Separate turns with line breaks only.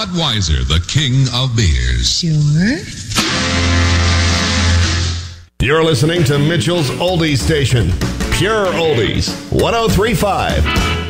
Budweiser, the king of beers.
Sure.
You're listening to Mitchell's Oldies Station. Pure Oldies, 103.5.